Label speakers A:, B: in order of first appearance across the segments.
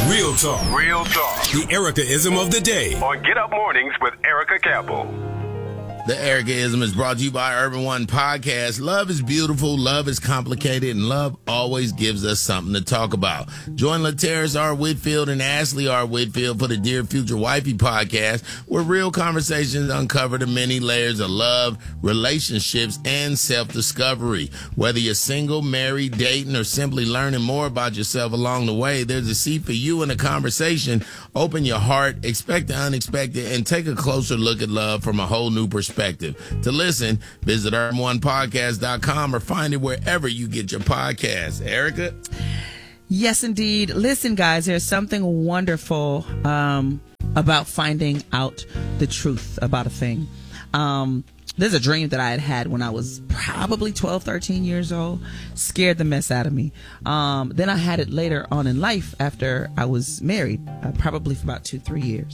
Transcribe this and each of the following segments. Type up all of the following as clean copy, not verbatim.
A: Real talk.
B: Real talk.
A: The Erica-ism of the day.
B: On Get Up Mornings with Erica Campbell.
C: The Erica-ism is brought to you by Urban One Podcast. Love is beautiful, love is complicated, and love always gives us something to talk about. Join LaTerrace R. Whitfield and Ashley R. Whitfield for the Dear Future Wifey podcast, where real conversations uncover the many layers of love, relationships, and self-discovery. Whether you're single, married, dating, or simply learning more about yourself along the way, there's a seat for you in the conversation. Open your heart, expect the unexpected, and take a closer look at love from a whole new perspective. To listen, visit urbanonepodcast.com or find it wherever you get your podcasts. Erica?
D: Yes, indeed. Listen, guys, there's something wonderful about finding out the truth about a thing. There's a dream that I had when I was probably 12, 13 years old. Scared the mess out of me. Then I had it later on in life after I was married, probably for about 2-3 years.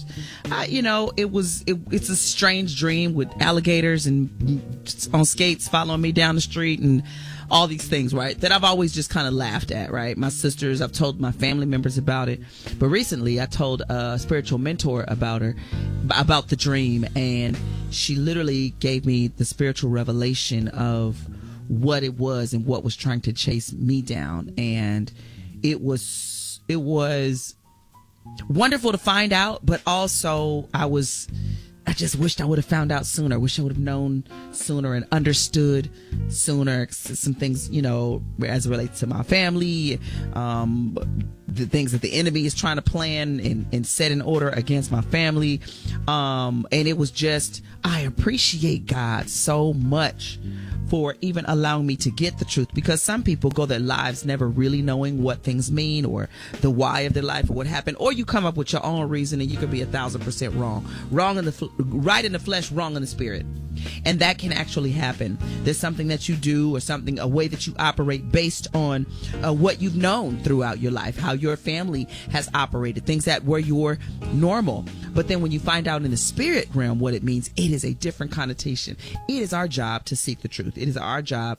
D: It's a strange dream with alligators and on skates following me down the street and all these things, right, that I've always just kind of laughed at, right? My sisters, I've told my family members about it. But recently I told a spiritual mentor about the dream, and she literally gave me the spiritual revelation of what it was and what was trying to chase me down. And it was wonderful to find out, but also I just wished I would have found out sooner. I wish I would have known sooner and understood sooner some things, as it relates to my family, the things that the enemy is trying to plan and set in order against my family. And it was just, I appreciate God so much for even allowing me to get the truth, because some people go their lives never really knowing what things mean or the why of their life or what happened, or you come up with your own reason and you could be 1,000% wrong. Right in the flesh, wrong in the spirit. And that can actually happen. There's something that you do or a way that you operate based on what you've known throughout your life, how your family has operated, things that were your normal. But then when you find out in the spirit realm what it means, it is a different connotation. It is our job to seek the truth. It is our job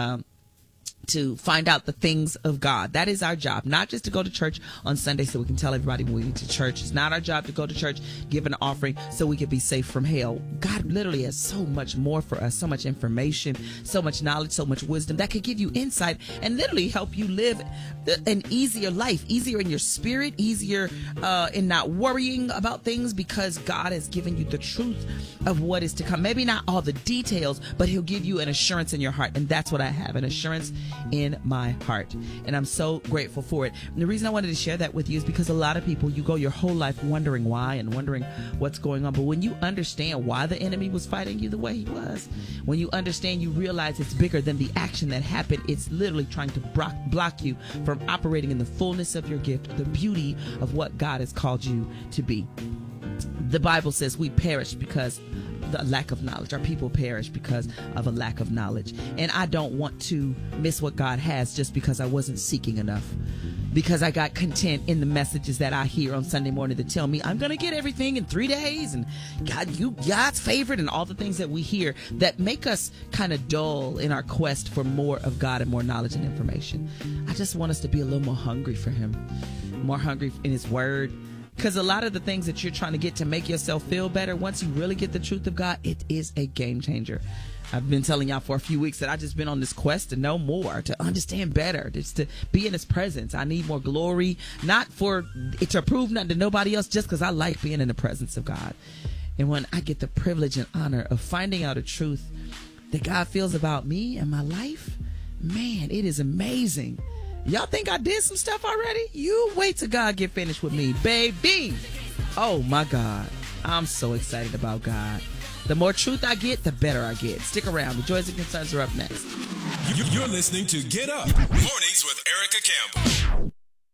D: to find out the things of God. That is our job, not just to go to church on Sunday so we can tell everybody when we get to church. It's not our job to go to church, give an offering so we can be safe from hell. God literally has so much more for us, so much information, so much knowledge, so much wisdom that could give you insight and literally help you live an easier life, easier in your spirit, easier in not worrying about things, because God has given you the truth of what is to come. Maybe not all the details, but he'll give you an assurance in your heart. And that's what I have, an assurance in my heart, and I'm so grateful for it. And the reason I wanted to share that with you is because a lot of people, you go your whole life wondering why and wondering what's going on, but when you understand why the enemy was fighting you the way he was, when you understand, you realize it's bigger than the action that happened. It's literally trying to block you from operating in the fullness of your gift, the beauty of what God has called you to be. The Bible says we perish because the lack of knowledge. Our people perish because of a lack of knowledge. And I don't want to miss what God has just because I wasn't seeking enough. Because I got content in the messages that I hear on Sunday morning that tell me I'm going to get everything in 3 days and God's favorite and all the things that we hear that make us kind of dull in our quest for more of God and more knowledge and information. I just want us to be a little more hungry for him, more hungry in his word. Because a lot of the things that you're trying to get to make yourself feel better, once you really get the truth of God, it is a game changer. I've been telling y'all for a few weeks that I've just been on this quest to know more, to understand better, just to be in his presence. I need more glory, not for it to prove nothing to nobody else, just because I like being in the presence of God. And when I get the privilege and honor of finding out a truth that God feels about me and my life, man, it is amazing. Y'all think I did some stuff already? You wait till God get finished with me, baby. Oh my God. I'm so excited about God. The more truth I get, the better I get. Stick around. The joys and concerns are up next.
A: You're listening to Get Up Mornings with Erica Campbell.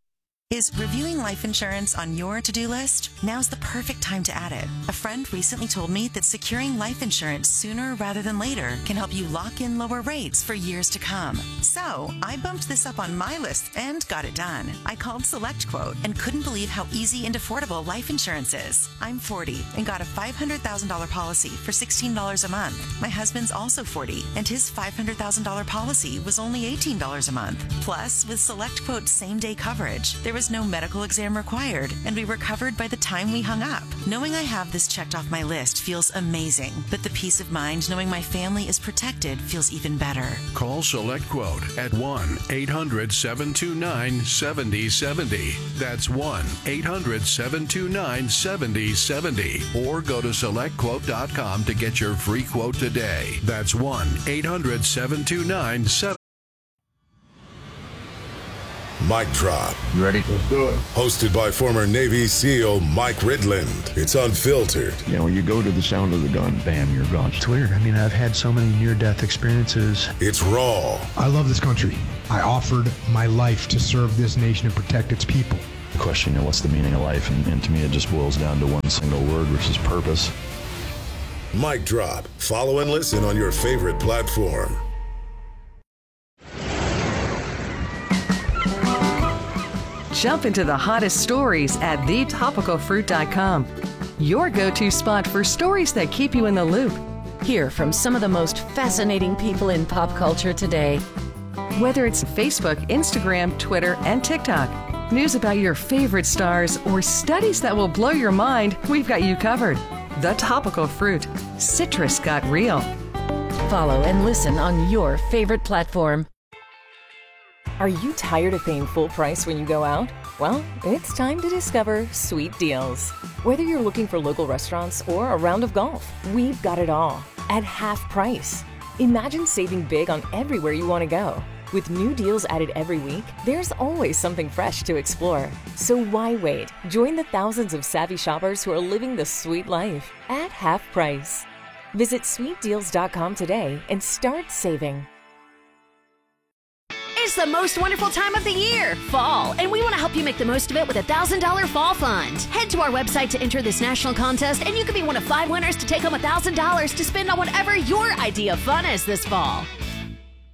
E: Is reviewing life insurance on your to-do list? Now's the perfect time to add it. A friend recently told me that securing life insurance sooner rather than later can help you lock in lower rates for years to come. So I bumped this up on my list and got it done. I called SelectQuote and couldn't believe how easy and affordable life insurance is. I'm 40 and got a $500,000 policy for $16 a month. My husband's also 40 and his $500,000 policy was only $18 a month. Plus, with SelectQuote's same-day coverage, there was no medical exam required, and we were covered by the time we hung up. Knowing I have this checked off my list feels amazing, but the peace of mind knowing my family is protected feels even better.
F: Call Select Quote at 1-800-729-7070. That's 1-800-729-7070. Or go to SelectQuote.com to get your free quote today. That's 1-800-729-7070.
G: Mic Drop.
H: You ready? Let's do it.
G: Hosted by former Navy SEAL Mike Ridland. It's unfiltered.
H: You know, you go to the sound of the gun, bam, you're gone.
I: It's weird. I mean, I've had so many near-death experiences.
G: It's raw.
J: I love this country. I offered my life to serve this nation and protect its people.
H: The question, you know, what's the meaning of life? And to me, it just boils down to one single word, which is purpose.
G: Mic Drop. Follow and listen on your favorite platform.
K: Jump into the hottest stories at thetopicalfruit.com. Your go-to spot for stories that keep you in the loop.
L: Hear from some of the most fascinating people in pop culture today.
K: Whether it's Facebook, Instagram, Twitter, and TikTok, news about your favorite stars, or studies that will blow your mind, we've got you covered. The Topical Fruit. Citrus got real.
L: Follow and listen on your favorite platform.
M: Are you tired of paying full price when you go out? Well, it's time to discover Sweet Deals. Whether you're looking for local restaurants or a round of golf, we've got it all at half price. Imagine saving big on everywhere you want to go. With new deals added every week, there's always something fresh to explore. So why wait? Join the thousands of savvy shoppers who are living the sweet life at half price. Visit sweetdeals.com today and start saving.
N: It's the most wonderful time of the year, fall, and we want to help you make the most of it with a $1,000 fall fund. Head to our website to enter this national contest, and you could be one of 5 winners to take home $1,000 to spend on whatever your idea of fun is this fall.